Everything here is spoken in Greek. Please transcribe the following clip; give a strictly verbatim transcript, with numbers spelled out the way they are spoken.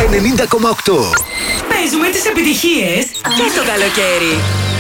ενενήντα κόμμα οκτώ. Παίζουμε τις επιτυχίες και το καλοκαίρι.